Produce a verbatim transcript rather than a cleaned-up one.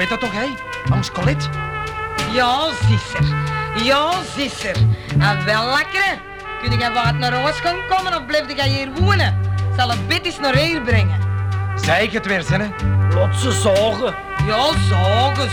weet dat toch, hé? Langs Colette? Ja, zisser. Ja, zisser. En wel lekker. Kun je wat naar huis gaan komen of blijf je hier wonen? Zal het bed eens naar hier brengen? Zei ik het weer, hè? Laat ze zagen. Ja, zagen,